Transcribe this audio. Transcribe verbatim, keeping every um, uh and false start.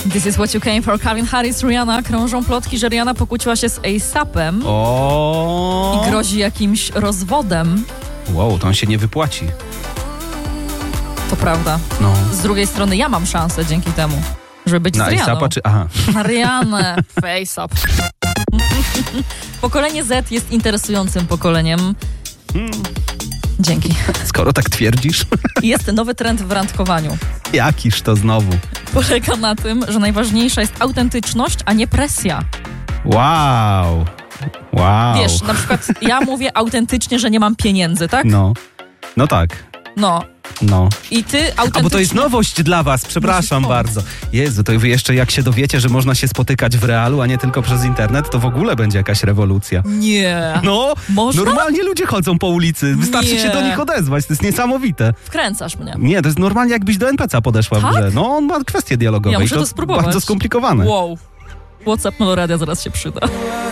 This is what you came for. Calvin Harris, Rihanna. Krążą plotki, że Rihanna pokłóciła się z A$APem O. i grozi jakimś rozwodem. Wow, to on się nie wypłaci. To prawda. No. Z drugiej strony ja mam szansę dzięki temu, żeby być Na z Rihanną. A$apa czy... Aha. Na Rihannę. Face up. Pokolenie Z jest interesującym pokoleniem. Hmm. Dzięki. Skoro tak twierdzisz. Jest nowy trend w randkowaniu. Jakiż to znowu? Polega na tym, że najważniejsza jest autentyczność, a nie presja. Wow. Wow. Wiesz, na przykład ja mówię autentycznie, że nie mam pieniędzy, tak? No. No tak. No. No. I ty autentycznie... A bo to jest nowość dla was, przepraszam Musisz bardzo. Jezu, to wy jeszcze jak się dowiecie, że można się spotykać w realu, a nie tylko przez internet, to w ogóle będzie jakaś rewolucja. Nie. No, Można? normalnie ludzie chodzą po ulicy, wystarczy Nie. się do nich odezwać, to jest niesamowite. Wkręcasz mnie. Nie, to jest normalnie jakbyś do en pe ce a podeszła Tak? w grze. No, on ma kwestie dialogowe Ja muszę i to to spróbować. bardzo skomplikowane. Wow. WhatsApp Meloradia zaraz się przyda.